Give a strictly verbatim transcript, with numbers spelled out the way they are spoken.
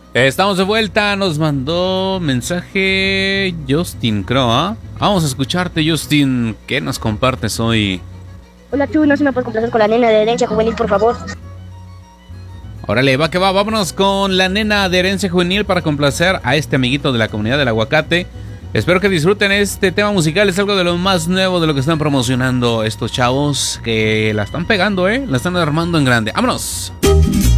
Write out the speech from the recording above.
Estamos de vuelta, nos mandó mensaje Justin Croa. Vamos a escucharte, Justin. ¿Qué nos compartes hoy? Hola, Chuy, no se me puede complacer con la nena de herencia juvenil, por favor. Órale, va que va, vámonos con la nena de herencia juvenil para complacer a este amiguito de la comunidad del aguacate. Espero que disfruten este tema musical, es algo de lo más nuevo de lo que están promocionando estos chavos que la están pegando, eh, la están armando en grande. ¡Vámonos!